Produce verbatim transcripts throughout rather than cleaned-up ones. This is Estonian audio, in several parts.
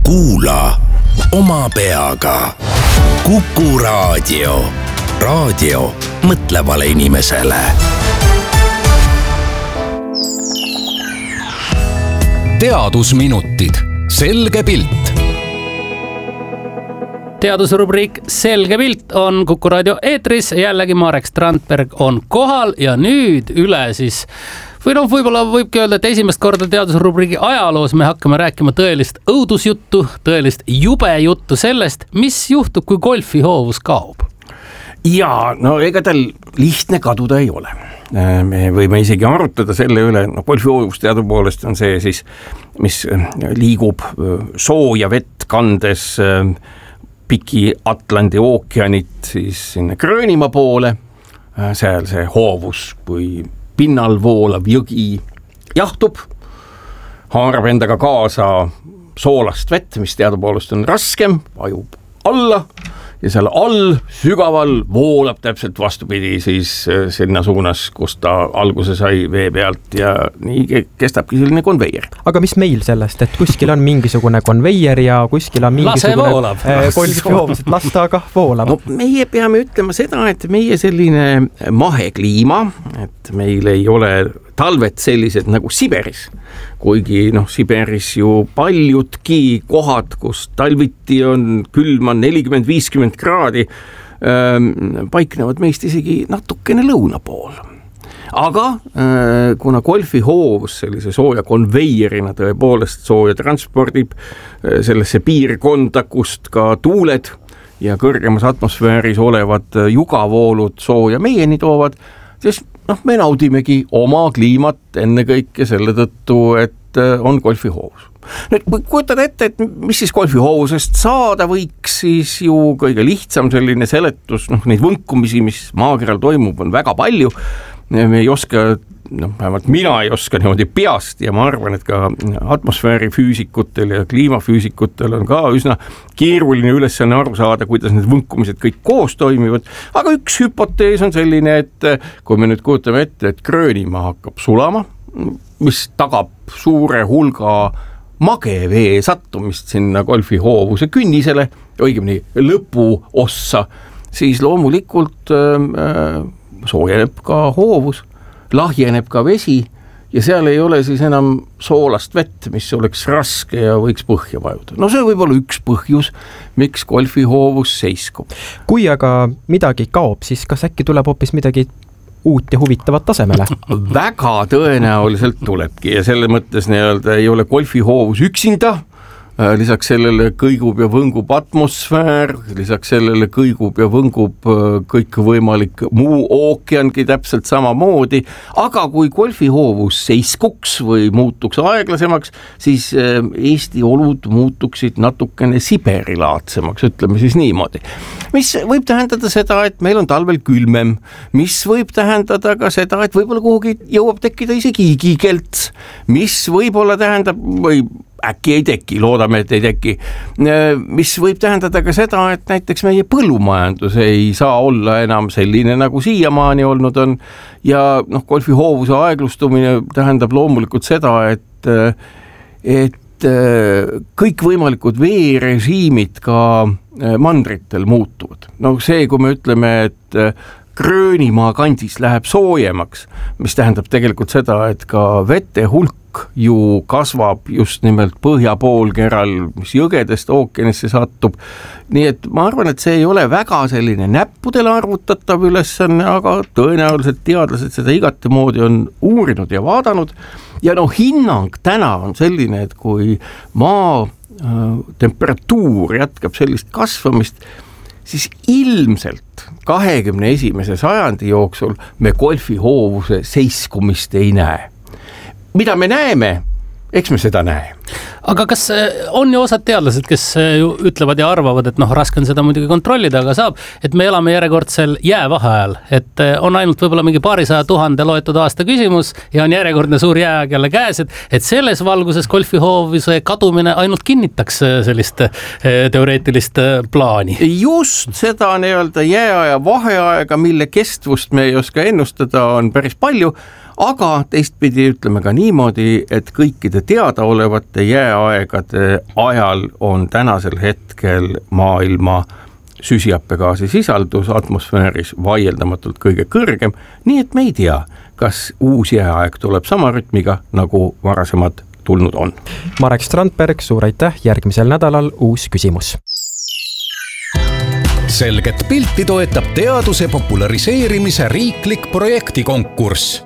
Kuula oma peaga. Kuku Raadio. Raadio mõtlevale inimesele. Teadusminutid. Selge pilt. Teadusrubriik Selge pilt on Kuku Raadio eetris. Jällegi Marek Strandberg on kohal ja nüüd üle siis või noh, võib-olla võibki öelda, et esimest korda teadusrubriigi ajaloos me hakkame rääkima tõelist õudusjuttu, tõelist jube juttu sellest, mis juhtub, kui golfihoovus kaob. Ja, no ega tal lihtne kaduda ei ole. Me võime isegi arutada selle üle, no golfihoovus teadupoolest on see siis, mis liigub sooja vett kandes piki Atlandi ookeanit siis sinna Gröönimaa poole. Seal see hoovus või pinnal voolav jõgi jahtub, haarab endaga kaasa soolast vett, mis teadupoolest on raskem, vajub alla ja seal all sügaval voolab täpselt vastupidi siis sinna suunas, kus ta alguse sai vee pealt ja nii kestabki selline konveier. Aga mis meil sellest, et kuskil on mingisugune konveier ja kuskil on mingisugune golfihoovus, et lasta aga voolab? No, meie peame ütlema seda, et meie selline mahekliima, et meil ei ole talved sellised nagu Siberis, kuigi noh, Siberis ju paljudki kohad, kus talviti on külma nelikümmend viiskümmend kraadi, ähm, paiknevad meist isegi natukene lõuna pool. Aga äh, kuna golfihoovus sellise sooja konveierina tõepoolest sooja transpordib äh, sellesse piirkonda, kust ka tuuled ja kõrgemas atmosfääris olevad jugavoolud sooja meieni toovad, siis noh, me naudimegi oma kliimat ennekõike selle tõttu, et on golfihoovus. Nüüd, kui kujutad ette, et mis siis golfihoovusest saada võiks, siis ju kõige lihtsam selline seletus, noh, neid võnkumisi, mis maakeral toimub, on väga palju. Me ei oska, noh, vähemalt mina ei oska niimoodi peast ja ma arvan, et ka atmosfäärifüüsikutel ja kliimafüüsikutel on ka üsna keeruline ülesanne aru saada, kuidas need võnkumised kõik koos toimivad. Aga üks hüpotees on selline, et kui me nüüd kujutame ette, et Gröönimaa hakkab sulama, mis tagab suure hulga magevee sattumist sinna golfihoovuse künnisele, õigemini lõpuossa, siis loomulikult äh, soojeneb ka hoovus, lahjeneb ka vesi ja seal ei ole siis enam soolast vett, mis oleks raske ja võiks põhja vajuda. No see võib olla üks põhjus, miks golfihoovus seiskub. Kui aga midagi kaob, siis kas äkki tuleb hoopis midagi uut ja huvitavat tasemele? Väga tõenäoliselt tulebki ja selle mõttes nii-öelda ei ole golfihoovus üksinda. Lisaks sellele kõigub ja võngub atmosfäär, lisaks sellele kõigub ja võngub kõik võimalik muu ookeangi täpselt samamoodi, aga kui golfihoovus seiskuks või muutuks aeglasemaks, siis Eesti olud muutuksid natukene Siberilaadsemaks, ütleme siis niimoodi. Mis võib tähendada seda, et meil on talvel külmem, mis võib tähendada ka seda, et võib-olla kuhugi jõuab tekkida isegi igikelt, mis võib-olla tähendab või äkki ei teki, loodame, et ei teki, mis võib tähendada ka seda, et näiteks meie põllumajandus ei saa olla enam selline, nagu siiamaani olnud on ja noh, golfihoovuse aeglustumine tähendab loomulikult seda, et, et kõik võimalikud veerežiimid ka mandritel muutuvad. No see, kui me ütleme, et Gröönimaa kandis läheb soojemaks, mis tähendab tegelikult seda, et ka vete hulk ju kasvab just nimelt põhjapoolkeral, mis jõgedest ookeanisse satub. Nii et ma arvan, et see ei ole väga selline näppudele arvutatav ülesanne, aga tõenäoliselt teadlased seda igati moodi on uurinud ja vaadanud. Ja no hinnang täna on selline, et kui maa äh, temperatuur jätkab sellist kasvamist, siis ilmselt kahekümne esimese sajandi jooksul me golfihoovuse seiskumist ei näe. Mida me näeme, eks me seda näe. Aga kas on ju osad teadlased, kes ju ütlevad ja arvavad, et noh, raske on seda muidugi kontrollida, aga saab, et me elame järjekordsel jäävaheajal, et on ainult võib-olla mingi paarisaja tuhande loetud aasta küsimus ja on järjekordne suur jääaeg jälle käes, et, et selles valguses golfihoovuse kadumine ainult kinnitaks sellist teoreetilist plaani. Just seda nii-öelda jääaja vaheaega, mille kestvust me ei oska ennustada, on päris palju, aga teistpidi ütleme ka niimoodi, et kõikide teadaolevate jääaegade ajal on tänasel hetkel maailma süsihappegaasi sisaldus atmosfääris vaieldamatult kõige kõrgem, nii et me ei tea, kas uus jääaeg tuleb sama rütmiga, nagu varasemad tulnud on. Marek Strandberg, suur aitäh, järgmisel nädalal uus küsimus. Selget pilti toetab teaduse populariseerimise riiklik projektikonkurss.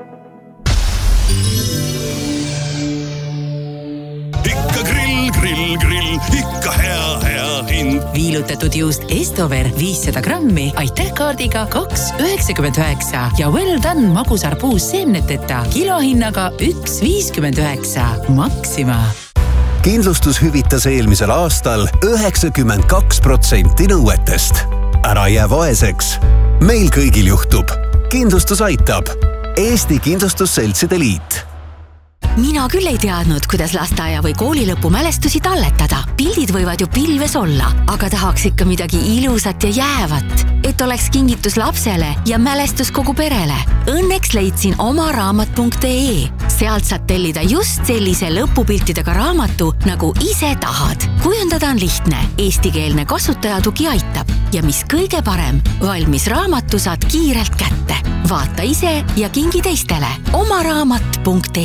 Ikka grill, grill, grill, ikka hea, hea hind. Viilutatud juust Estover viissada grammi, aitäh kaardiga kaks üheksakümmend üheksa ja Well Done magusarpuus seemneteta kilohinnaga üks viiskümmend üheksa. Maxima. Kindlustus hüvitas eelmisel aastal üheksakümmend kaks protsenti nõuetest. Ära jää vaeseks. Meil kõigil juhtub. Kindlustus aitab. Eesti Kindlustusseltside Liit. Mina küll ei teadnud, kuidas lasteaia või koolilõpu mälestusi talletada. Pildid võivad ju pilves olla, aga tahaks ikka midagi ilusat ja jäävat, et oleks kingitus lapsele ja mälestus kogu perele. Õnneks leidsin oma raamat punkt ee. Sealt saad tellida just sellise lõpupiltidega raamatu, nagu ise tahad. Kujundada on lihtne, eestikeelne kasutajatugi aitab. Ja mis kõige parem, valmis raamatu saad kiirelt kätte. Vaata ise ja kingi teistele. Oma raamat punkt ee.